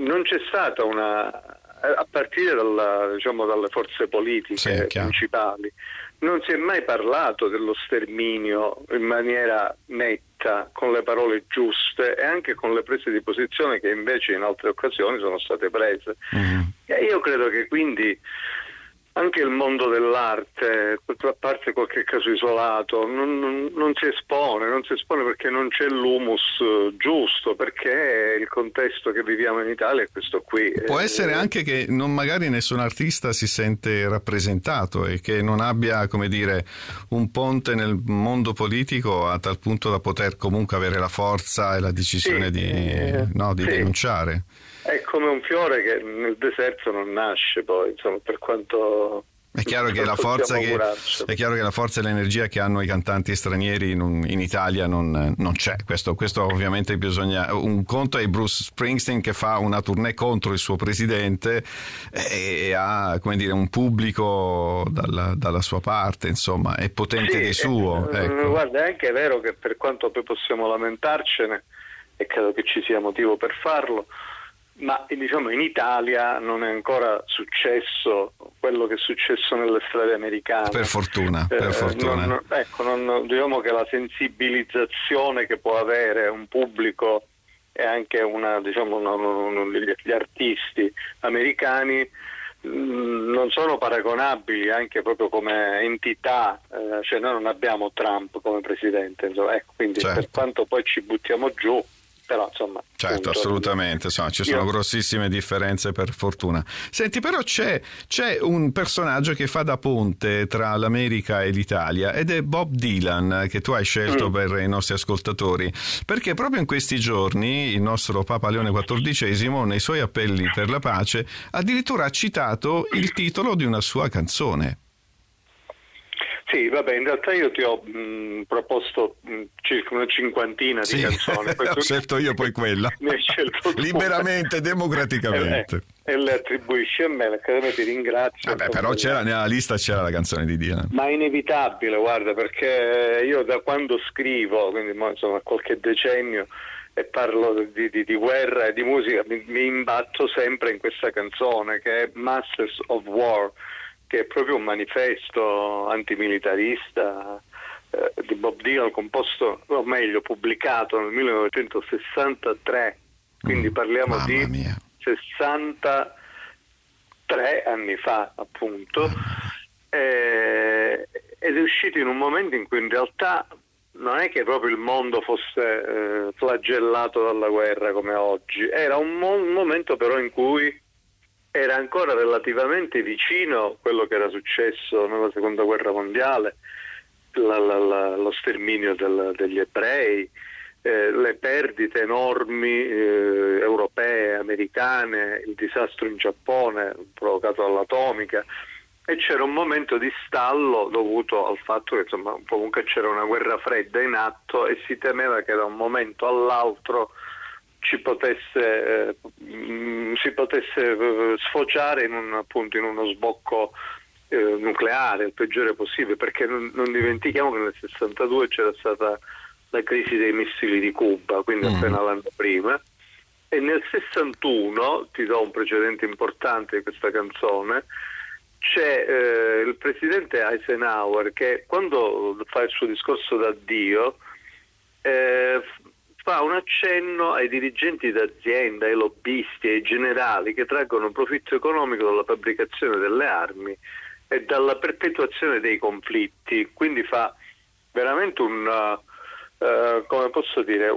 non c'è stata a partire dalle forze politiche principali, non si è mai parlato dello sterminio in maniera netta, con le parole giuste e anche con le prese di posizione che invece in altre occasioni sono state prese. E io credo che quindi anche il mondo dell'arte, a parte qualche caso isolato, non si espone perché non c'è l'humus giusto, perché il contesto che viviamo in Italia è questo qui. Può essere anche che magari nessun artista si sente rappresentato e che non abbia, come dire, un ponte nel mondo politico a tal punto da poter comunque avere la forza e la decisione di denunciare. È come un fiore che nel deserto non nasce, poi, insomma, per quanto... È chiaro che la forza e l'energia che hanno i cantanti stranieri in Italia non c'è. Questo ovviamente bisogna. Un conto è Bruce Springsteen che fa una tournée contro il suo presidente e ha, come dire, un pubblico dalla sua parte, insomma, è potente di suo. Ecco. Guarda, è anche vero che per quanto poi possiamo lamentarcene, e credo che ci sia motivo per farlo, ma diciamo in Italia non è ancora successo quello che è successo nelle strade americane. Per fortuna. Diciamo che la sensibilizzazione che può avere un pubblico e anche gli artisti americani non sono paragonabili anche proprio come entità, cioè noi non abbiamo Trump come presidente, insomma, quindi certo. Per quanto poi ci buttiamo giù, però insomma certo, assolutamente, insomma, ci sono grossissime differenze, per fortuna. Senti, però c'è un personaggio che fa da ponte tra l'America e l'Italia ed è Bob Dylan, che tu hai scelto per i nostri ascoltatori, perché proprio in questi giorni il nostro Papa Leone XIV nei suoi appelli per la pace addirittura ha citato il titolo di una sua canzone. Sì, vabbè, in realtà io ti ho proposto circa una cinquantina di canzoni. Ho scelto io poi quella. Ne hai scelto liberamente, democraticamente. E le attribuisci a me, perché ti ringrazio. Vabbè, però nella lista c'era la canzone di Dylan. Ma è inevitabile, guarda, perché io da quando scrivo, quindi insomma qualche decennio, e parlo di guerra e di musica, mi imbatto sempre in questa canzone che è Masters of War, che è proprio un manifesto antimilitarista di Bob Dylan, composto, o meglio pubblicato nel 1963, quindi parliamo di 63 anni fa, appunto, ed è uscito in un momento in cui in realtà non è che proprio il mondo fosse flagellato dalla guerra come oggi, era un momento però in cui era ancora relativamente vicino quello che era successo nella seconda guerra mondiale, lo sterminio degli ebrei, le perdite enormi europee, americane, il disastro in Giappone provocato dall'atomica, e c'era un momento di stallo dovuto al fatto che insomma comunque c'era una guerra fredda in atto e si temeva che da un momento all'altro si potesse sfociare in uno sbocco nucleare, il peggiore possibile, perché non dimentichiamo che nel 62 c'era stata la crisi dei missili di Cuba, quindi appena l'anno prima, e nel 61, ti do un precedente importante di questa canzone, c'è il presidente Eisenhower che quando fa il suo discorso d'addio fa un accenno ai dirigenti d'azienda, ai lobbisti, ai generali che traggono profitto economico dalla fabbricazione delle armi e dalla perpetuazione dei conflitti. Quindi fa veramente come posso dire,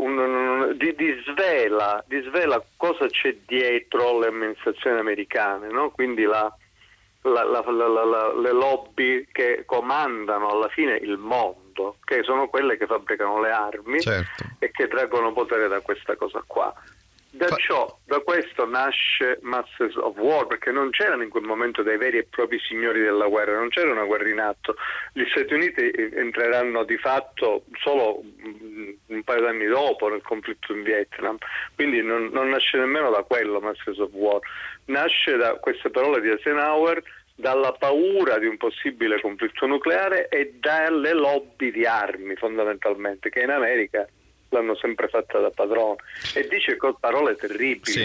disvela cosa c'è dietro le amministrazioni americane, no? Quindi le lobby che comandano alla fine il mondo, che sono quelle che fabbricano le armi, certo, e che traggono potere da questa cosa qua. Da questo nasce Masters of War, perché non c'erano in quel momento dei veri e propri signori della guerra, non c'era una guerra in atto. Gli Stati Uniti entreranno di fatto solo un paio d'anni dopo nel conflitto in Vietnam, quindi non nasce nemmeno da quello Masters of War, nasce da queste parole di Eisenhower, dalla paura di un possibile conflitto nucleare e dalle lobby di armi, fondamentalmente, che in America l'hanno sempre fatta da padrone, e dice parole terribili. Sì,